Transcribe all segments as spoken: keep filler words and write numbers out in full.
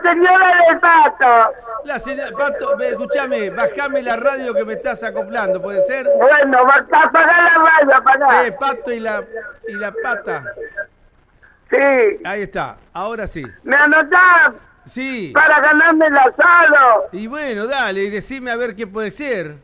señora del Pato. La señora, Pato, ve, escuchame, bajame la radio que me estás acoplando, ¿puede ser? Bueno, va a apagar la radio, apagar. Che, Pato y la, y la pata. Sí. Ahí está, ahora sí. ¿Me anotás? Sí. Para ganarme el asado. Y bueno, dale, y decime a ver qué puede ser.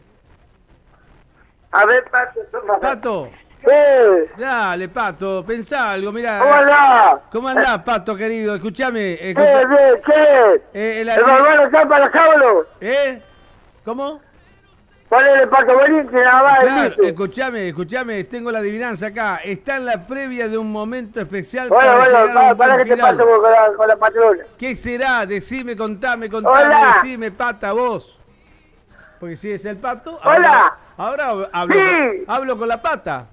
A ver, Pato. Pato. Sí. Dale, Pato, pensá algo, mirá. ¿Cómo andás? ¿Cómo andás, Pato, querido? Escuchame. ¿Qué, escucha- qué, qué? eh, el ¿El adiv- barbaro está para Jablo? ¿Eh? ¿Cómo? ¿Cuál es el Pato Benítez? Nada más, Claro, Benítez. escuchame, escuchame, tengo la adivinanza acá. Está en la previa de un momento especial Bueno, para bueno, llegar a para, un para buen que te final. paso con la, con la patrona. ¿Qué será? Decime, contame, contame, Hola. decime, Pata, vos. Porque si es el Pato... Hola. Ahora, ahora hablo, Sí. con, hablo con la Pata.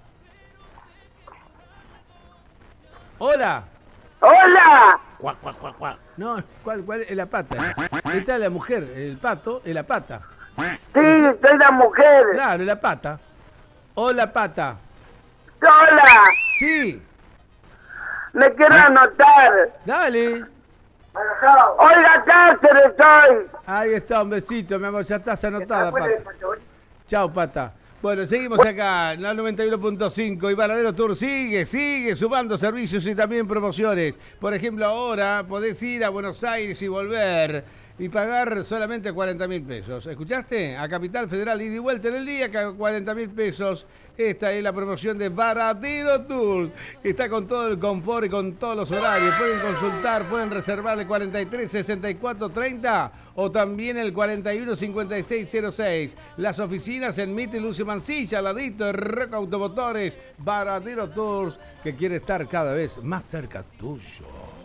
Hola. ¡Hola! Cuac, cuac, cuac, cuac. No, ¿cuál, cuál es la Pata? Esta es la mujer, el Pato es la Pata. Sí, soy la mujer. Claro, es la Pata. Hola, Pata. ¡Hola! Sí, Me quiero anotar. dale. Oiga, Cáceres soy. Ahí está, un besito, mi amor, ya estás anotada, Pata. Chao, Pata. Bueno, seguimos acá en la noventa y uno punto cinco y Varadero Tour sigue, sigue sumando servicios y también promociones. Por ejemplo, ahora podés ir a Buenos Aires y volver y pagar solamente cuarenta mil pesos. ¿Escuchaste? A Capital Federal, ida y vuelta en el día, cuarenta mil pesos. Esta es la promoción de Varadero Tour, que está con todo el confort y con todos los horarios. Pueden consultar, pueden reservar el cuarenta y tres sesenta y cuatro treinta o también el cuarenta y uno cincuenta y seis cero seis. Las oficinas en Mitre Lucio Mancilla, al ladito de Roca Automotores. Varadero Tours, que quiere estar cada vez más cerca tuyo.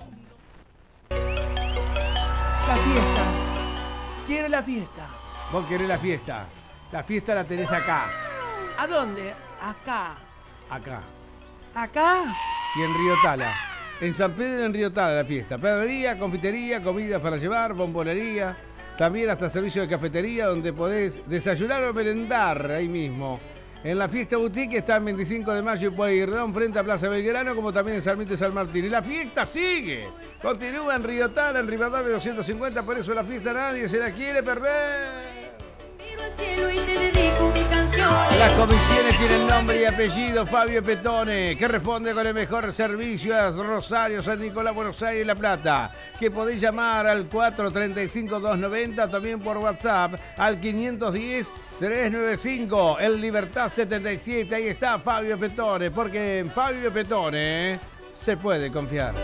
La fiesta. Quiero la fiesta. Vos querés la fiesta. La fiesta la tenés acá, ¿A dónde? Acá. acá. ¿Acá? Y en Río Tala. En San Pedro, en Río Tala, la fiesta. Panadería, confitería, comidas para llevar, bombonería. También hasta servicio de cafetería donde podés desayunar o merendar ahí mismo. En la fiesta boutique está en veinticinco de mayo y Pueyrredón frente a Plaza Belgrano, como también en Sarmiento y San Martín. Y la fiesta sigue. Continúa en Río Tala, en Rivadavia doscientos cincuenta, por eso la fiesta nadie se la quiere perder. Las comisiones tienen nombre y apellido Fabio Petone, que responde con el mejor servicio a Rosario, San Nicolás, Buenos Aires y La Plata. Que podéis llamar al cuatro treinta y cinco doscientos noventa, también por WhatsApp al quinientos diez trescientos noventa y cinco, el Libertad setenta y siete. Ahí está Fabio Petone, porque en Fabio Petone se puede confiar.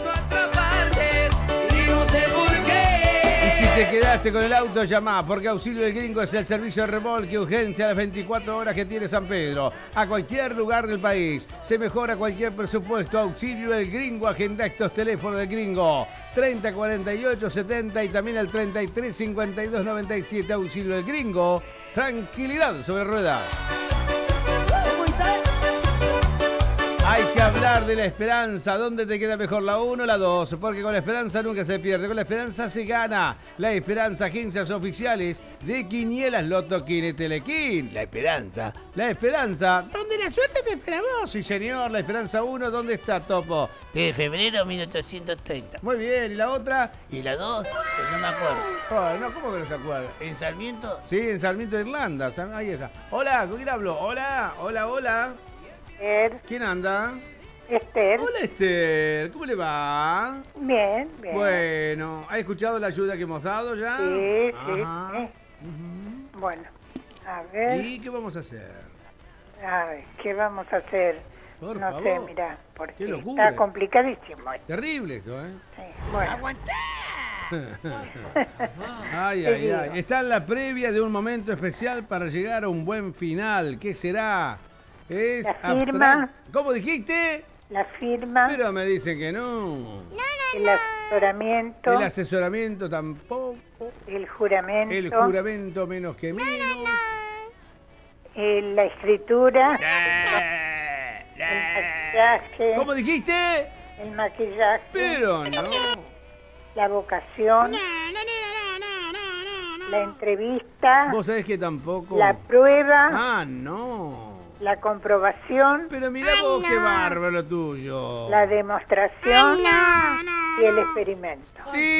Y si te quedaste con el auto, llamá, porque Auxilio del Gringo es el servicio de remolque urgencia a las veinticuatro horas que tiene San Pedro. A cualquier lugar del país. Se mejora cualquier presupuesto. Auxilio del Gringo. Agenda estos teléfonos del Gringo. treinta cuarenta y ocho setenta y también el treinta y tres cincuenta y dos noventa y siete. Auxilio del Gringo. Tranquilidad sobre ruedas. Hay que hablar de la esperanza. ¿Dónde te queda mejor, la uno o la dos? Porque con la esperanza nunca se pierde. Con la esperanza se gana. La Esperanza, agencias oficiales de Quinielas, Loto, Quine, Telequín. La Esperanza. La Esperanza. ¿Dónde la suerte te espera vos? Sí, señor. La Esperanza uno. ¿Dónde está, Topo? De febrero mil ochocientos treinta. Muy bien. ¿Y la otra? Y la dos, que no me acuerdo. Oh, no, ¿cómo que no se acuerda? En Sarmiento, Sí, en Sarmiento, Irlanda. San- Ahí está. Hola, ¿con quién hablo? Hola, hola, hola. Esther, ¿Quién anda? Esther, Hola, Esther. ¿Cómo le va? bien, bien. Bueno, ¿ha escuchado la ayuda que hemos dado ya? Sí, sí, Ajá. sí. Bueno, a ver, ¿Y qué vamos a hacer? a ver, ¿qué vamos a hacer? Por no favor. sé, mira, Qué porque locura. está complicadísimo esto. Terrible esto, ¿eh? Sí, bueno, Ay, Te ay, digo. ay. Está en la previa de un momento especial para llegar a un buen final. ¿Qué será? Es La firma. abstract- ¿Cómo dijiste? la firma, Pero me dicen que no. el asesoramiento, El asesoramiento tampoco. el juramento, El juramento menos que menos. eh, la escritura, Eh, el eh, maquillaje, ¿Cómo dijiste? el maquillaje, Pero no. la vocación, la entrevista, Vos sabés que tampoco. la prueba, Ah, no. la comprobación, Pero mirá vos qué bárbaro tuyo. la demostración y el experimento. Sí.